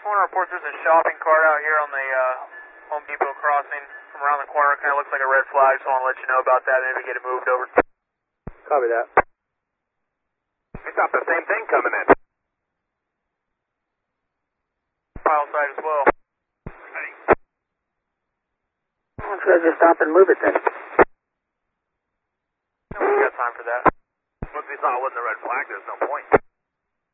want to report there's a shopping cart out here on the Home Depot crossing from around the corner. Kind of looks like a red flag, so I want to let you know about that and maybe get it moved over. Copy that. We got the same thing coming in. Pile side as well. Why don't you just stop and move it then? No, we got time for that. Once we saw it wasn't a red flag, there's no point.